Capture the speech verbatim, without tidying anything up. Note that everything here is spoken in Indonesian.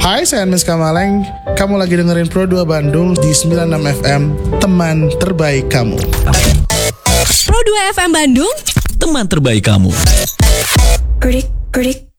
Hai, saya Anmes Kamaleng. Kamu lagi dengerin Pro dua Bandung di sembilan puluh enam F M, teman terbaik kamu. Pro dua F M Bandung, teman terbaik kamu. Pretty, pretty.